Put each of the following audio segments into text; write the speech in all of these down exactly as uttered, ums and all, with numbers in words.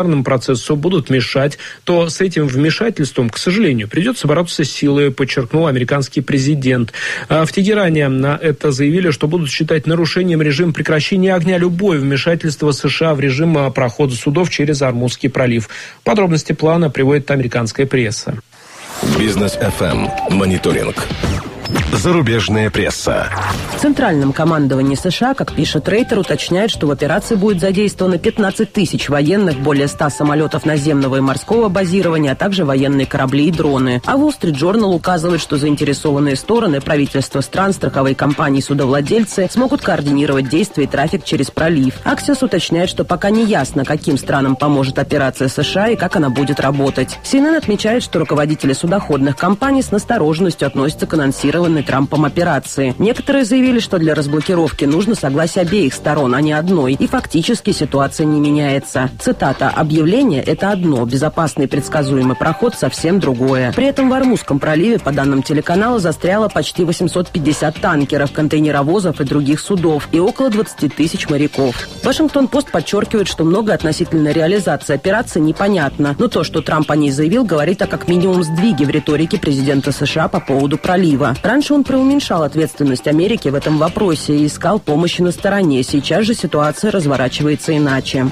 процессу будут мешать, то с этим вмешательством, к сожалению, придется бороться силой, подчеркнул американский президент. В Тегеране на это заявили, что будут считать нарушением режима прекращения огня любое вмешательство США в режим прохода судов через Ормузский пролив. Подробности плана приводит американская пресса. Бизнес эф эм. Мониторинг. Зарубежная пресса. В Центральном командовании США, как пишет Рейтер, уточняет, что в операции будет задействовано пятнадцать тысяч военных, более ста самолетов наземного и морского базирования, а также военные корабли и дроны. А Wall Street Journal указывает, что заинтересованные стороны, правительства стран, страховые компании, судовладельцы смогут координировать действия и трафик через пролив. Axios уточняет, что пока не ясно, каким странам поможет операция США и как она будет работать. си эн эн отмечает, что руководители судоходных компаний с настороженностью относятся к анонсированной Трампом операции. Некоторые заявили, что для разблокировки нужно согласие обеих сторон, а не одной, и фактически ситуация не меняется. Цитата: «Объявление – это одно, безопасный и предсказуемый проход – совсем другое». При этом в Ормузском проливе, по данным телеканала, застряло почти восемьсот пятьдесят танкеров, контейнеровозов и других судов, и около двадцать тысяч моряков. Вашингтон-Пост подчеркивает, что многое относительно реализации операции непонятно, но то, что Трамп о ней заявил, говорит о как минимум сдвиге в риторике президента США по поводу пролива. Раньше он преуменьшал ответственность Америки в этом вопросе и искал помощи на стороне. Сейчас же ситуация разворачивается иначе.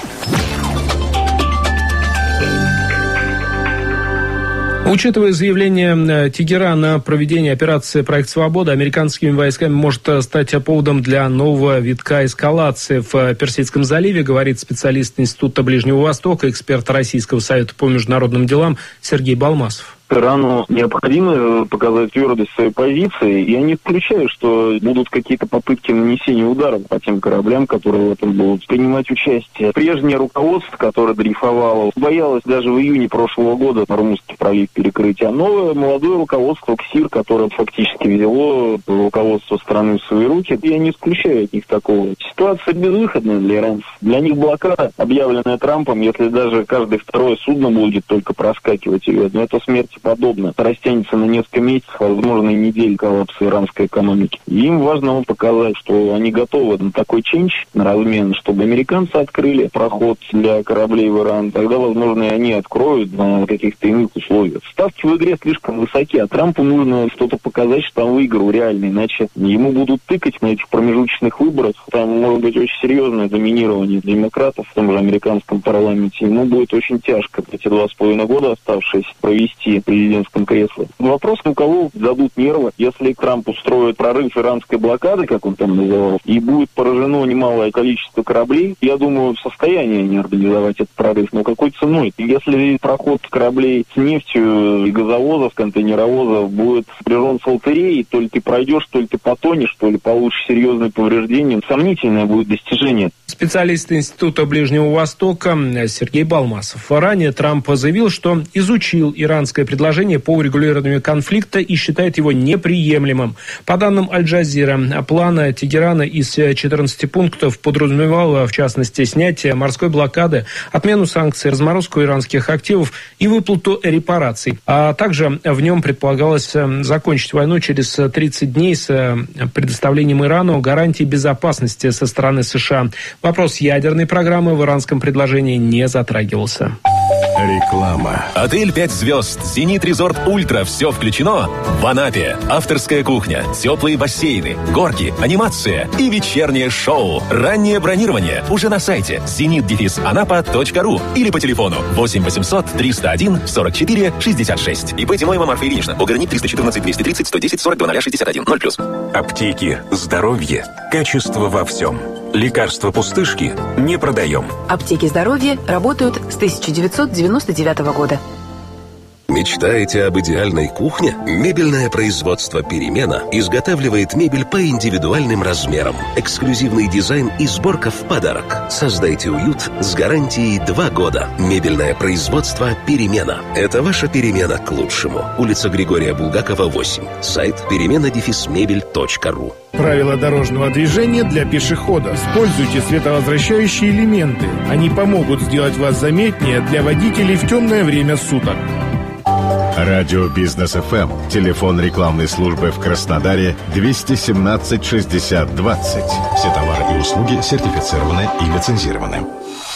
Учитывая заявление Тегерана о проведении операции «Проект Свобода», американскими войсками может стать поводом для нового витка эскалации в Персидском заливе, говорит специалист Института Ближнего Востока, эксперт Российского совета по международным делам Сергей Балмасов. Ирану необходимо показать твердость своей позиции, и я не исключаю, что будут какие-то попытки нанесения ударов по тем кораблям, которые в этом будут принимать участие. Прежнее руководство, которое дрейфовало, боялось даже в июне прошлого года Ормузский пролив перекрыть, а новое молодое руководство КСИР, которое фактически взяло руководство страны в свои руки, я не исключаю от них такого. Ситуация безвыходная для иранцев. Для них блокада, объявленная Трампом, если даже каждое второе судно будет только проскакивать ее, но это смерть подобно. Растянется на несколько месяцев, возможно, и недель коллапса иранской экономики. И им важно показать, что они готовы на такой ченч, на размен, чтобы американцы открыли проход для кораблей в Иран. Тогда, возможно, и они откроют на каких-то иных условиях. Ставки в игре слишком высоки, а Трампу нужно что-то показать, что там выиграл реально, иначе ему будут тыкать на этих промежуточных выборах. Там может быть очень серьезное доминирование демократов в том же американском парламенте. Ему будет очень тяжко эти два с половиной года оставшиеся провести в президентском кресле. Вопрос, у кого дадут нервы, если Трамп устроит прорыв иранской блокады, как он там называл, и будет поражено немалое количество кораблей, я думаю, в состоянии они организовать этот прорыв. Но какой ценой? Если проход кораблей с нефтью и газовозов, контейнеровозов будет сопряжен с лотереей, то ли ты пройдешь, то ли ты потонешь, то ли получишь серьезные повреждения, сомнительное будет достижение. Специалист Института Ближнего Востока Сергей Балмасов. Ранее Трамп заявил, что изучил иранское предложение по урегулированию конфликта и считает его неприемлемым. По данным Аль-Джазира, план Тегерана из четырнадцати пунктов подразумевал, в частности, снятие морской блокады, отмену санкций, разморозку иранских активов и выплату репараций. А также в нем предполагалось закончить войну через тридцать дней с предоставлением Ирану гарантий безопасности со стороны США. Вопрос ядерной программы в иранском предложении не затрагивался. Реклама. Отель пять звезд, Зенит Резорт Ультра, все включено в Анапе. Авторская кухня, теплые бассейны, горки, анимация и вечернее шоу. Раннее бронирование уже на сайте зенит дефис анапа точка ру или по телефону восемь восемьсот триста один сорок четыре шестьдесят шесть. ИП Тимоева Марфа Ильинична. Пограничник триста четырнадцать двести тридцать сто десять сорок два ноль шестьдесят один. ноль плюс. Аптеки. Здоровье. Качество во всем. Лекарства пустышки не продаем. Аптеки здоровья работают с тысяча девятьсот девяносто девятого года. Мечтаете об идеальной кухне? Мебельное производство «Перемена» изготавливает мебель по индивидуальным размерам. Эксклюзивный дизайн и сборка в подарок. Создайте уют с гарантией два года. Мебельное производство «Перемена». Это ваша перемена к лучшему. Улица Григория Булгакова, восемь. Сайт перемена дефис мебель точка ру. Правила дорожного движения для пешехода. Используйте световозвращающие элементы. Они помогут сделать вас заметнее для водителей в темное время суток. Радио Бизнес эф эм. Телефон рекламной службы в Краснодаре двести семнадцать шестьдесят двадцать. Все товары и услуги сертифицированы и лицензированы.